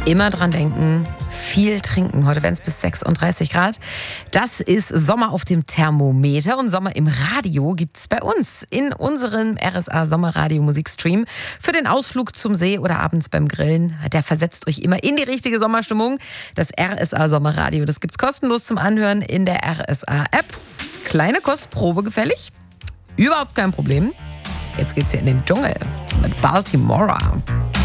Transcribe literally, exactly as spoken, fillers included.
Immer dran denken, viel trinken. Heute werden es bis sechsunddreißig Grad. Das ist Sommer auf dem Thermometer und Sommer im Radio gibt es bei uns in unserem R S A Sommerradio Musikstream für den Ausflug zum See oder abends beim Grillen. Der versetzt euch immer in die richtige Sommerstimmung. Das R S A Sommerradio, das gibt's kostenlos zum Anhören in der R S A App. Kleine Kostprobe gefällig? Überhaupt kein Problem. Jetzt geht's hier in den Dschungel mit Baltimora.